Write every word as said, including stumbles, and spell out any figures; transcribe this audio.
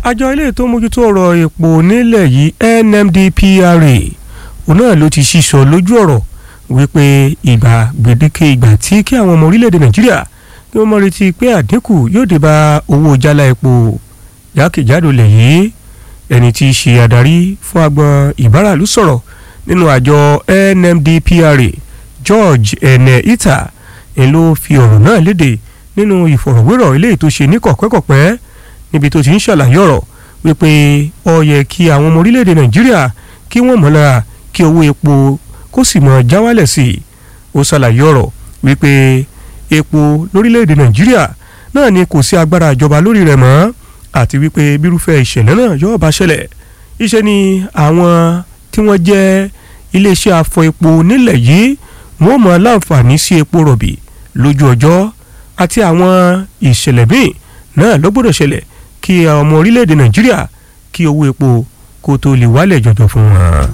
àjọ ilé tó mójútó ọ̀rọ̀ epo nílẹ̀ yìí N M D P R A òun náà ló ti sísọ lójú ọ̀rọ̀ wípé ìgbà gbèdéke ìgbà tí kí àwọn ọmọ orílẹ̀-èdè Nàìjíríà kí wọ́n mọ̀ retí pé àdínkù yóò dé bá owó jálá epo jákèjádò lẹ̀ yìí. Ẹni tí í ṣe adarí fún agbọn ìbáràlú sọ̀rọ̀ nínú àjọ N M D P R A George Ene-Ita ń ló fi ọ̀rọ̀ náà léde nínú ìfọ̀rọ̀wérọ̀ eléyìí tó ṣe ní kọ̀pẹ́kọ̀pẹ́ níbi tó ti ń ṣàlàyé ọ̀rọ̀ wípé ó yẹ kí àwọn ọmọ orílẹ̀-èdè Nàìjíríà kí wọ́n mọ̀ lára kí owó epo kó sì mọ̀ já wálẹ̀ sí i. Ó ṣàlàyé ọ̀rọ̀ wípé epo lórílẹ̀-èdè Nàìjíríà náà ni kò sí agbára ìjọba lórí rẹ̀ mọ́ àti wípé bírúfẹ́ ìṣẹ̀lẹ̀ náà yóò bá ṣẹlẹ̀ iṣẹ́ ni àwọn tí wọ́n jẹ́ iléeṣẹ́ afọ epo nílẹ̀ yìí wọ́n mọ̀ láǹfààní sí epo rọ̀bì lójú ọjọ́ àti àwọn ìṣẹ̀lẹ̀ míì náà ló gbọ́dọ̀ ṣẹlẹ̀ kí ọmọ orílẹ̀-èdè Nàìjíríà kí owó epo kó tó lè wálẹ̀ jọjọ fún wọn.